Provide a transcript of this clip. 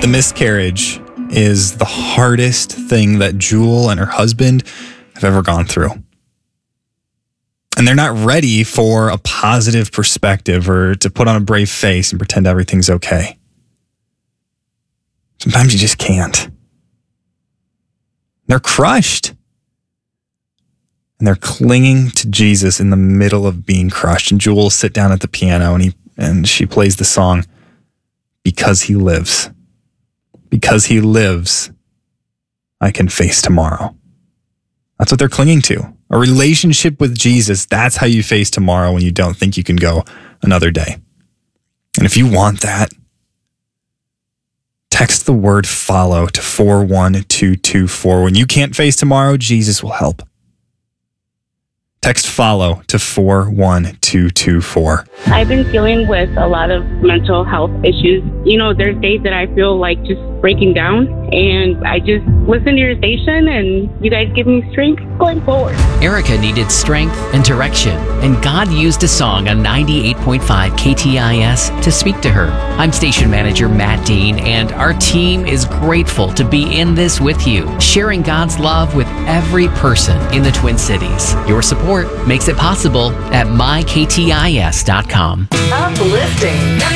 The miscarriage is the hardest thing that Jewel and her husband have ever gone through. And they're not ready for a positive perspective or to put on a brave face and pretend everything's okay. Sometimes you just can't. They're crushed. And they're clinging to Jesus in the middle of being crushed. And Jewel will sit down at the piano and she plays the song, Because He Lives. Because He lives, I can face tomorrow. That's what they're clinging to. A relationship with Jesus, that's how you face tomorrow when you don't think you can go another day. And if you want that, text the word follow to 41224. When you can't face tomorrow, Jesus will help. Text follow to 41224. I've been dealing with a lot of mental health issues. There's days that I feel like just breaking down, and I just listen to your station, and you guys give me strength going forward. Erica needed strength and direction, and God used a song on 98.5 KTIS to speak to her. I'm station manager Matt Dean, and our team is grateful to be in this with you, sharing God's love with every person in the Twin Cities. Your support makes it possible at myktis.com. Uplifting